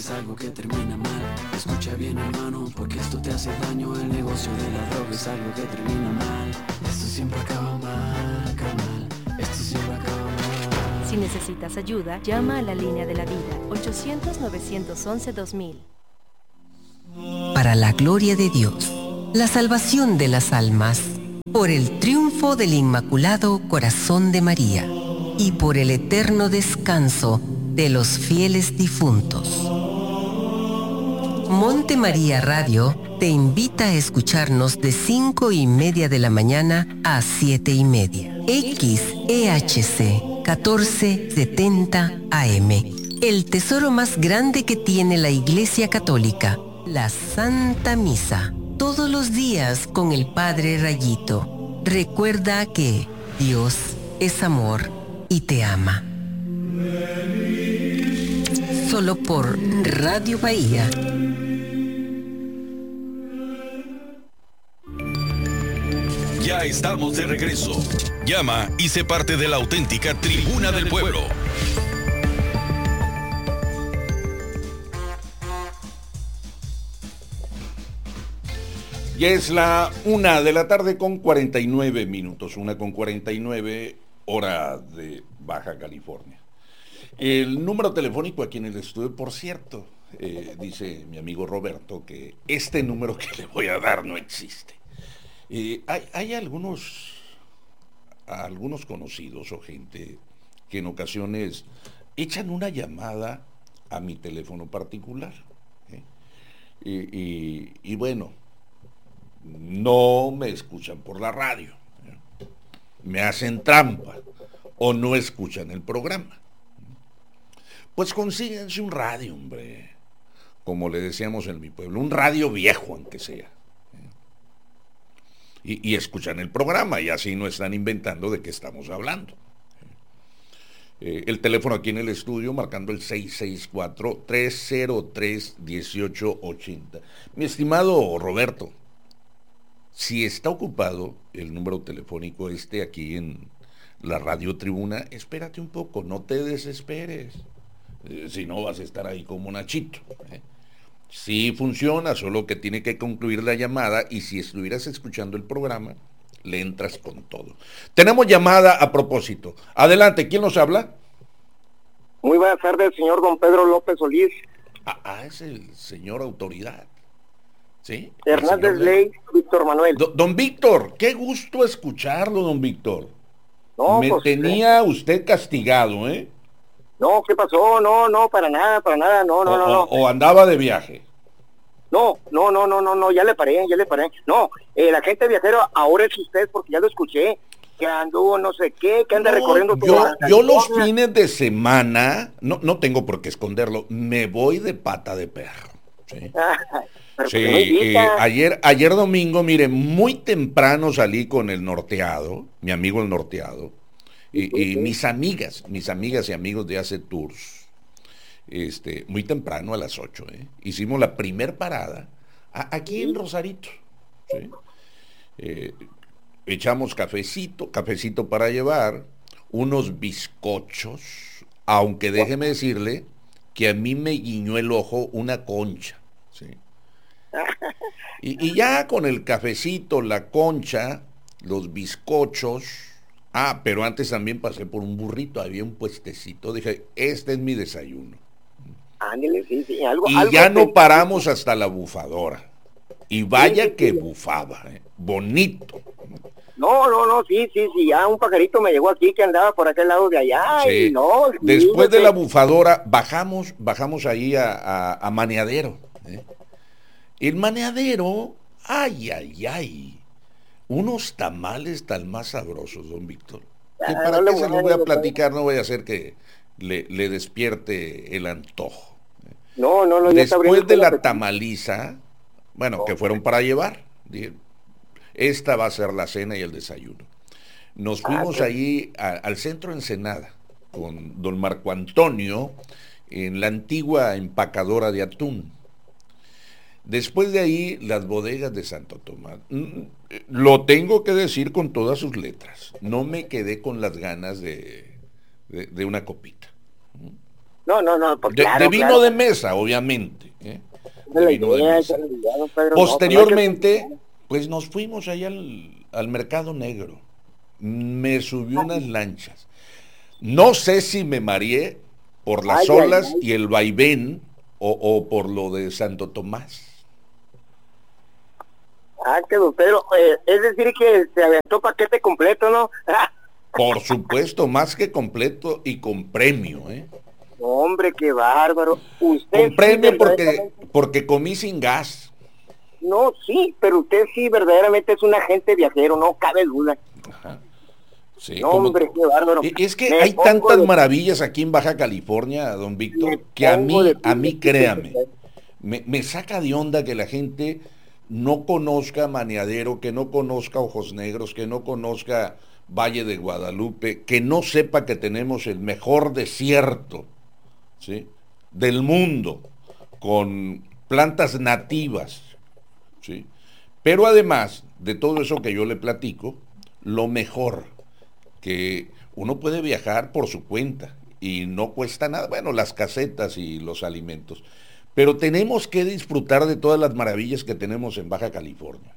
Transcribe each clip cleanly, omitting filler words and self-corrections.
es algo que termina mal. Escucha bien, hermano, porque esto te hace daño. El negocio de la droga es algo que termina mal. Esto siempre acaba mal, carnal. Esto siempre acaba mal. Si necesitas ayuda, llama a la línea de la vida, 800-911-2000. Para la gloria de Dios, la salvación de las almas, por el triunfo del Inmaculado Corazón de María y por el eterno descanso de los fieles difuntos. Monte María Radio te invita a escucharnos de 5:30 de la mañana a 7:30. XEHC 1470 AM. El tesoro más grande que tiene la Iglesia Católica, la Santa Misa. Todos los días con el Padre Rayito. Recuerda que Dios es amor y te ama. Solo por Radio Bahía. Ya estamos de regreso. Llama y sé parte de la auténtica Tribuna del Pueblo. Ya es la 1:49 con 1:49, hora de Baja California. El número telefónico aquí en el estudio, por cierto, dice mi amigo Roberto que este número que le voy a dar no existe. Hay algunos conocidos o gente que en ocasiones echan una llamada a mi teléfono particular. Y bueno, no me escuchan por la radio, me hacen trampa o no escuchan el programa. Pues consíguense un radio, hombre, como le decíamos en mi pueblo, un radio viejo aunque sea. Y escuchan el programa y así no están inventando de qué estamos hablando. El teléfono aquí en el estudio marcando el 664-303-1880. Mi estimado Roberto, si está ocupado el número telefónico aquí en la Radio Tribuna, espérate un poco, no te desesperes. Si no vas a estar ahí como Nachito. Sí funciona, solo que tiene que concluir la llamada y si estuvieras escuchando el programa, le entras con todo. Tenemos llamada a propósito. Adelante, ¿quién nos habla? Muy buenas tardes, señor don Pedro López Solís. Es el señor autoridad. ¿Sí? Hernández Ley, Víctor Manuel. Don Víctor, qué gusto escucarlo, don Víctor. No, Me pues, tenía usted castigado, ¿eh? No, ¿qué pasó? No, para nada, no. ¿O andaba de viaje? No, ya le paré. No, el agente viajero ahora es usted porque ya lo escuché, que anduvo no sé qué, que anda recorriendo todo. Yo los fines de semana, no tengo por qué esconderlo, me voy de pata de perro. ¿Sí? Sí, ayer domingo, mire, muy temprano salí con el norteado, mi amigo el norteado, y mis amigas y amigos de Hace Tours, muy temprano a las 8, hicimos la primer parada aquí en Rosarito, ¿sí? Echamos cafecito para llevar, unos bizcochos, aunque déjeme decirle que a mí me guiñó el ojo una concha, ¿sí? Y ya con el cafecito, la concha, los bizcochos, pero antes también pasé por un burrito, había un puestecito, dije, este es mi desayuno. Ándale, sí, algo. Y ya no paramos hasta la bufadora. Y vaya que bufaba, bonito. No, sí, ya un pajarito me llegó aquí que andaba por aquel lado de allá. Sí. Y no, después de la bufadora, bajamos ahí a Maneadero. El Maneadero, ay, unos tamales tan más sabrosos, don Víctor. Que para qué se los voy a platicar, no voy a hacer que le despierte el antojo. No. Después de la tamaliza, bueno, que fueron para llevar, dije, esta va a ser la cena y el desayuno. Nos fuimos allí al centro Ensenada con don Marco Antonio en la antigua empacadora de atún. Después de ahí, las bodegas de Santo Tomás. Lo tengo que decir con todas sus letras. No me quedé con las ganas de una copita. No, pues De claro, vino claro. de mesa, obviamente. De La vino de idea, mesa. esa es la idea, don Pedro, Posteriormente, pues nos fuimos allá al mercado negro. Me subí unas lanchas. No sé si me mareé por las Ay, ay, olas ay. y el vaivén o por lo de Santo Tomás. Que don Pedro, es decir que se aventó paquete completo, ¿no? Por supuesto, más que completo y con premio, ¿eh? Hombre, qué bárbaro. Usted Con sí, premio verdaderamente, porque comí sin gas. no, sí, pero usted sí verdaderamente es un agente viajero, no cabe duda. Ajá. Sí, No, hombre, qué bárbaro. Es que Me hay pongo tantas de- maravillas aquí en Baja California, don me Víctor, que pongo de a pie, mí créame, me saca de onda que la gente no conozca Maneadero, que no conozca Ojos Negros, que no conozca Valle de Guadalupe, que no sepa que tenemos el mejor desierto, ¿sí?, del mundo, con plantas nativas, ¿sí? Pero además de todo eso que yo le platico, lo mejor, que uno puede viajar por su cuenta y no cuesta nada, bueno, las casetas y los alimentos, pero tenemos que disfrutar de todas las maravillas que tenemos en Baja California.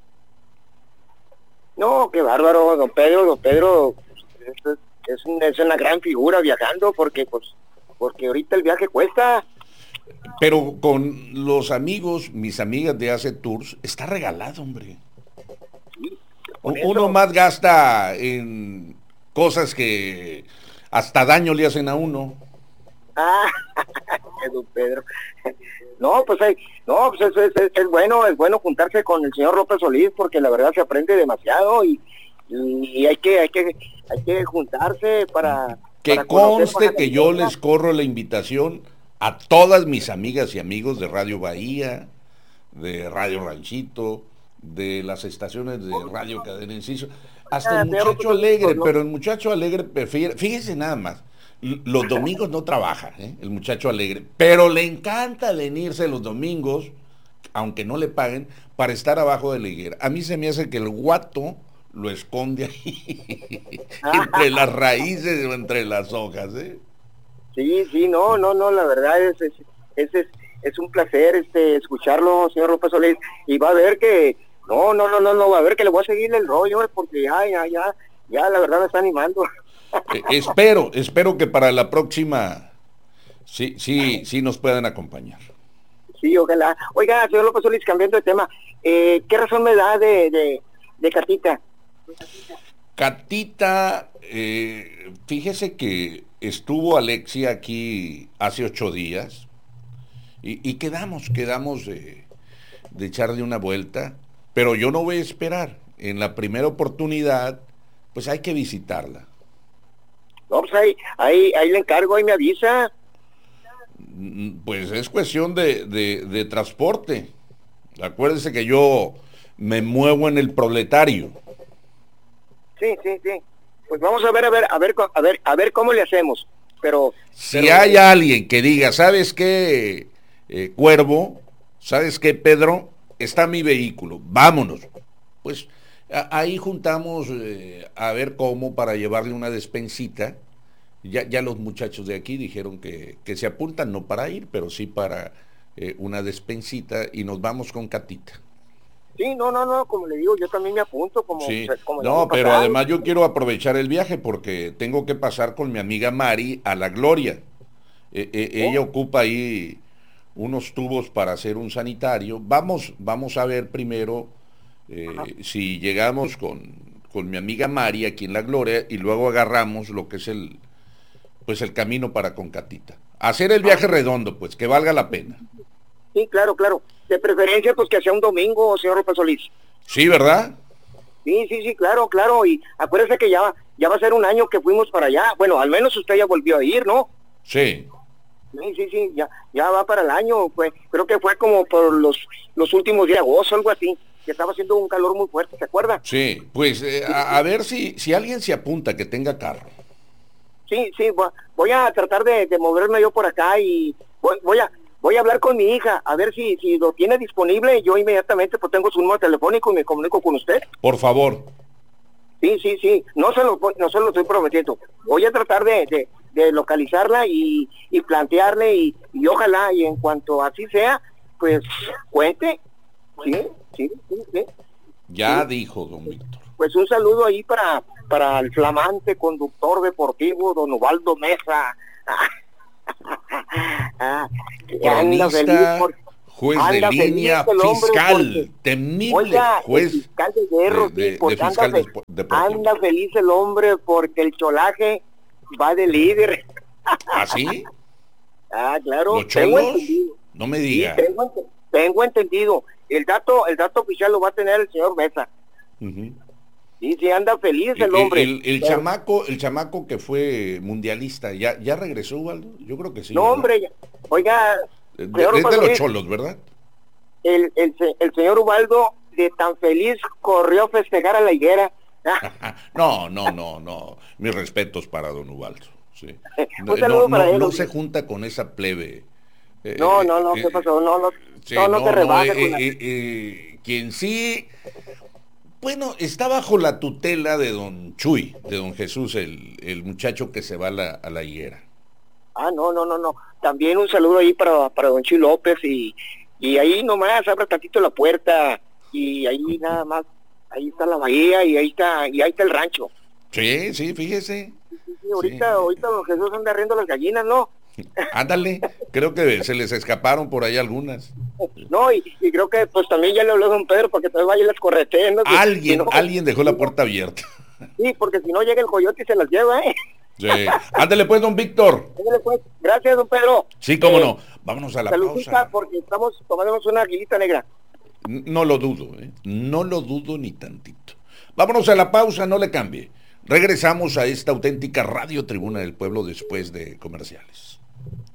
No, qué bárbaro, don Pedro, es una gran figura viajando porque ahorita el viaje cuesta. Pero con los amigos, mis amigas de Hace Tours, está regalado, hombre. Sí, con Uno eso, más gasta en cosas que hasta daño le hacen a uno. ah, don Pedro. No, pues es bueno juntarse con el señor López Solís porque la verdad se aprende demasiado y hay que juntarse Que para conocer conste Baja que yo California. les corro la invitación a todas mis amigas y amigos de Radio Bahía, de Radio Ranchito, de las estaciones de Radio Cadena Inciso, hasta el Señor Muchacho López Solís, Alegre, pues, ¿no? pero el Muchacho Alegre prefiere, fíjese nada más, los domingos no trabaja, el Muchacho Alegre, pero le encanta venirse los domingos, aunque no le paguen, para estar abajo de la higuera. A mí se me hace que el guato lo esconde ahí, entre las raíces o entre las hojas, ¿eh? Sí, no, la verdad es un placer escucharlo, señor López Solís, y va a ver que, no, va a ver que le voy a seguir el rollo, porque ya, la verdad me está animando. Espero que para la próxima sí nos puedan acompañar. Sí, ojalá. Oiga, señor López Solís, cambiando de tema, ¿qué razón me da de Catita? Catita, fíjese que estuvo Alexia aquí hace 8 días y quedamos de echarle una vuelta, pero yo no voy a esperar. En la primera oportunidad, pues hay que visitarla. No, pues ahí le encargo, ahí me avisa. Pues es cuestión de transporte. Acuérdese que yo me muevo en el proletario. Sí. Pues vamos a ver cómo le hacemos. Pero Si hay alguien que diga, ¿sabes qué, Cuervo? ¿Sabes qué, Pedro? Está mi vehículo, vámonos. Pues ahí juntamos a ver cómo para llevarle una despensita. Ya los muchachos de aquí dijeron que se apuntan, no para ir, pero sí para una despensita y nos vamos con Catita. sí, no, como le digo, yo también me apunto Sí, como el no, año pero pasado. además yo quiero aprovechar el viaje porque tengo que pasar con mi amiga Mari a La Gloria. Ella ocupa ahí unos tubos para hacer un sanitario. Vamos a ver primero si llegamos con mi amiga Mari aquí en La Gloria y luego agarramos lo que es el camino para con Catita. Hacer el viaje redondo, pues, que valga la pena. Sí, claro. De preferencia, pues que sea un domingo, señor López Solís. Sí, ¿verdad? Sí, claro. Y acuérdese que ya va a ser un año que fuimos para allá. Bueno, al menos usted ya volvió a ir, ¿no? Sí. Sí, ya va para el año. Creo que fue como por los últimos días de agosto, algo así. Que estaba haciendo un calor muy fuerte, ¿se acuerda? Sí, pues a ver si alguien se apunta que tenga carro. Sí, voy a tratar de moverme yo por acá y voy a hablar con mi hija, a ver si lo tiene disponible. Yo inmediatamente pues tengo su número telefónico y me comunico con usted. Por favor. Sí, no se lo estoy prometiendo. Voy a tratar de de localizarla y plantearle y ojalá y en cuanto así sea, pues cuente. Sí. Ya Sí. dijo don Víctor. Pues un saludo ahí para el flamante conductor deportivo don Ubaldo Mesa. Que anda feliz Cronista, por- juez de anda feliz línea, el hombre fiscal, porque- temible Oiga, el juez fiscal de hierro, sí, de porque fiscal anda deportivo. feliz el hombre porque el cholaje va de líder. ¿Ah, sí? Ah, claro. ¿Los Tengo cholos? entendido. No me Sí, diga. tengo entendido. El dato oficial lo va a tener el señor Mesa. Ujú. Sí, anda feliz el hombre. El Pero- chamaco que fue mundialista, ¿ya regresó, Ubaldo? Yo creo que sí. no, ¿verdad? hombre, oiga, señor Es de los Solís, cholos, ¿verdad? el señor Ubaldo de tan feliz corrió a festejar a la higuera. No. Mis respetos para don Ubaldo. Sí. Un saludo para él, No hombre. se junta con esa plebe. No, ¿qué pasó? No Sí, te rebajes. quien sí, bueno, está bajo la tutela de don Chuy, de don Jesús, el muchacho que se va a la higuera. No. También un saludo ahí para don Chuy López y ahí nomás abra tantito la puerta y ahí nada más, ahí está la bahía y ahí está el rancho. Sí, fíjese. Sí, ahorita don Jesús anda riendo las gallinas, ¿no? Ándale, creo que se les escaparon por ahí algunas. No, y creo que pues también ya le habló a don Pedro para que todavía vaya y las correteen, ¿no? Alguien dejó la puerta abierta. Sí, porque si no llega el coyote y se las lleva, ¿eh? Sí. Ándale pues, don Víctor. Ándale, pues. Gracias, don Pedro. Sí, cómo no. Vámonos a la Saludcita, pausa. porque estamos tomándonos una aguilita negra. No lo dudo, ¿eh? No lo dudo ni tantito. Vámonos a la pausa, no le cambie. Regresamos a esta auténtica Radio Tribuna del Pueblo después de comerciales.